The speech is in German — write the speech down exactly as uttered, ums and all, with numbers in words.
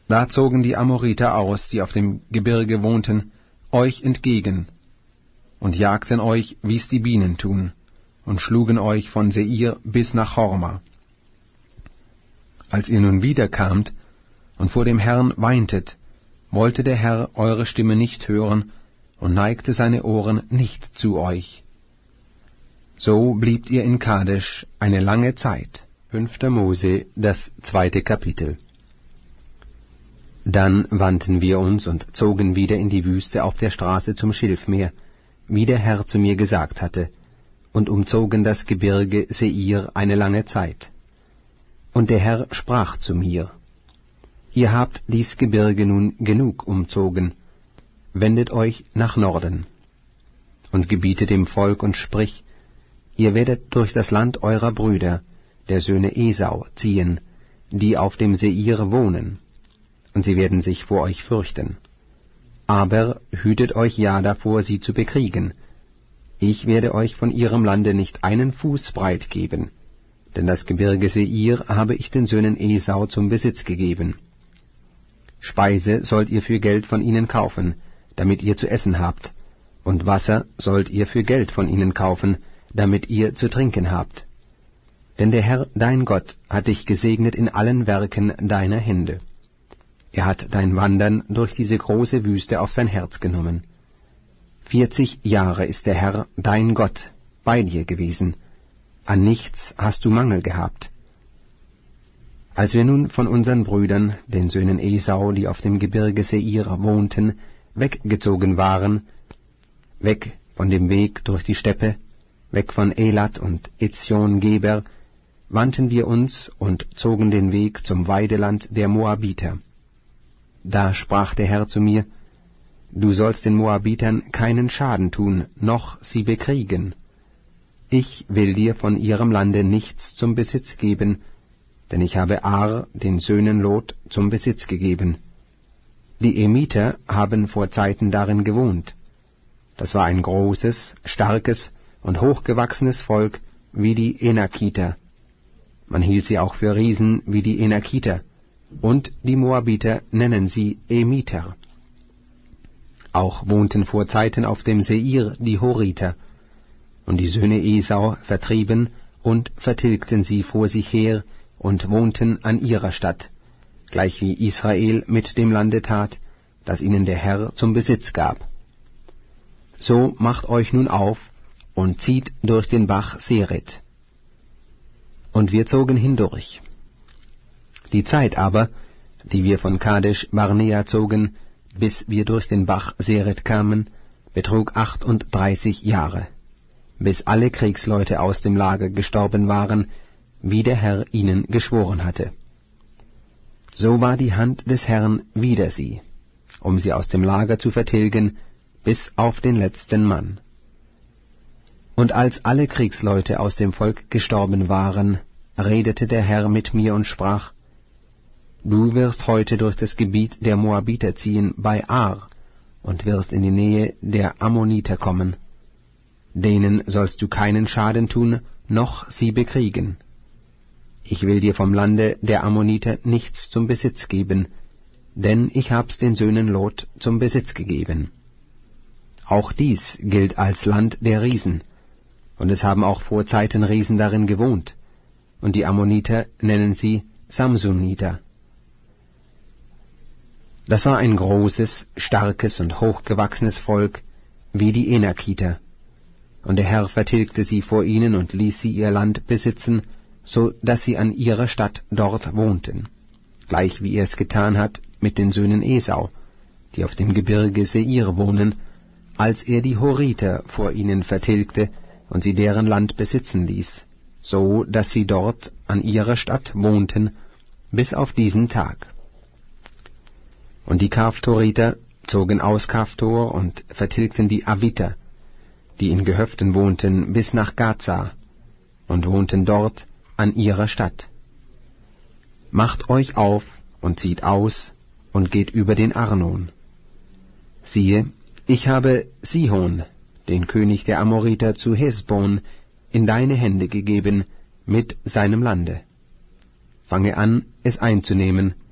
Da zogen die Amoriter aus, die auf dem Gebirge wohnten, euch entgegen, und jagten euch, wie's die Bienen tun, und schlugen euch von Seir bis nach Horma. Als ihr nun wiederkamt und vor dem Herrn weintet, wollte der Herr eure Stimme nicht hören und neigte seine Ohren nicht zu euch. So bliebt ihr in Kadesh eine lange Zeit. Fünfter Mose, das zweite Kapitel. Dann wandten wir uns und zogen wieder in die Wüste auf der Straße zum Schilfmeer, wie der Herr zu mir gesagt hatte, und umzogen das Gebirge Seir eine lange Zeit. Und der Herr sprach zu mir: Ihr habt dies Gebirge nun genug umzogen, wendet euch nach Norden, und gebietet dem Volk und sprich: Ihr werdet durch das Land eurer Brüder, der Söhne Esau, ziehen, die auf dem Seir wohnen, und sie werden sich vor euch fürchten. Aber hütet euch ja davor, sie zu bekriegen. Ich werde euch von ihrem Lande nicht einen Fuß breit geben, denn das Gebirge Seir habe ich den Söhnen Esau zum Besitz gegeben. Speise sollt ihr für Geld von ihnen kaufen, damit ihr zu essen habt, und Wasser sollt ihr für Geld von ihnen kaufen, damit ihr zu trinken habt. Denn der Herr, dein Gott, hat dich gesegnet in allen Werken deiner Hände. Er hat dein Wandern durch diese große Wüste auf sein Herz genommen. Vierzig Jahre ist der Herr, dein Gott, bei dir gewesen. An nichts hast du Mangel gehabt. Als wir nun von unseren Brüdern, den Söhnen Esau, die auf dem Gebirge Seir wohnten, weggezogen waren, weg von dem Weg durch die Steppe, weg von Elat und Etzion-Geber, wandten wir uns und zogen den Weg zum Weideland der Moabiter. Da sprach der Herr zu mir: Du sollst den Moabitern keinen Schaden tun, noch sie bekriegen. Ich will dir von ihrem Lande nichts zum Besitz geben, denn ich habe Ar, den Söhnen Lot, zum Besitz gegeben. Die Emiter haben vor Zeiten darin gewohnt. Das war ein großes, starkes und hochgewachsenes Volk wie die Enakiter. Man hielt sie auch für Riesen wie die Enakiter, und die Moabiter nennen sie Emiter. Auch wohnten vor Zeiten auf dem Seir die Horiter, und die Söhne Esau vertrieben und vertilgten sie vor sich her und wohnten an ihrer Stadt, gleich wie Israel mit dem Lande tat, das ihnen der Herr zum Besitz gab. So macht euch nun auf und zieht durch den Bach Seret. Und wir zogen hindurch. Die Zeit aber, die wir von Kadesh Barnea zogen, bis wir durch den Bach Seret kamen, betrug achtunddreißig Jahre, bis alle Kriegsleute aus dem Lager gestorben waren, wie der Herr ihnen geschworen hatte. So war die Hand des Herrn wider sie, um sie aus dem Lager zu vertilgen, bis auf den letzten Mann. Und als alle Kriegsleute aus dem Volk gestorben waren, redete der Herr mit mir und sprach: Du wirst heute durch das Gebiet der Moabiter ziehen bei Ar und wirst in die Nähe der Ammoniter kommen. Denen sollst du keinen Schaden tun, noch sie bekriegen. Ich will dir vom Lande der Ammoniter nichts zum Besitz geben, denn ich hab's den Söhnen Lot zum Besitz gegeben. Auch dies gilt als Land der Riesen, und es haben auch vor Zeiten Riesen darin gewohnt, und die Ammoniter nennen sie Samsuniter. Das war ein großes, starkes und hochgewachsenes Volk, wie die Enakiter, und der Herr vertilgte sie vor ihnen und ließ sie ihr Land besitzen, so dass sie an ihrer Stadt dort wohnten, gleich wie er es getan hat mit den Söhnen Esau, die auf dem Gebirge Seir wohnen, als er die Horiter vor ihnen vertilgte und sie deren Land besitzen ließ, so dass sie dort an ihrer Stadt wohnten, bis auf diesen Tag. Und die Kaftoriter zogen aus Kaftor und vertilgten die Aviter, die in Gehöften wohnten, bis nach Gaza, und wohnten dort an ihrer Stadt. Macht euch auf und zieht aus und geht über den Arnon. Siehe, ich habe Sihon, den König der Amoriter, zu Hesbon in deine Hände gegeben mit seinem Lande. Fange an, es einzunehmen,